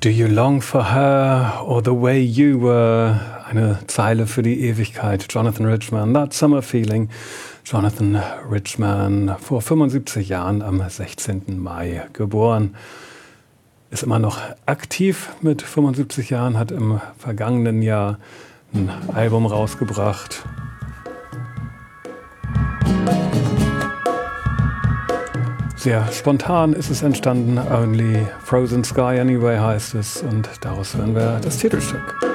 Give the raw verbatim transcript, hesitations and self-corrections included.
Do you long for her or the way you were? Eine Zeile für die Ewigkeit. Jonathan Richman, That Summer Feeling. Jonathan Richman, vor fünfundsiebzig Jahren am sechzehnten Mai geboren. Ist immer noch aktiv mit fünfundsiebzig Jahren, hat im vergangenen Jahr ein Album rausgebracht. Sehr spontan ist es entstanden, Only Frozen Sky Anyway heißt es, und daraus hören wir das Titelstück.